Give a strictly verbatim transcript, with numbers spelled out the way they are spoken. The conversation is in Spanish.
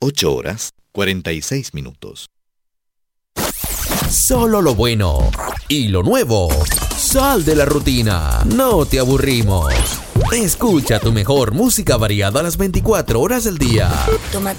ocho horas, cuarenta y seis minutos. Solo lo bueno y lo nuevo. Sal de la rutina. No te aburrimos. Escucha tu mejor música variada a las veinticuatro horas del día. Toma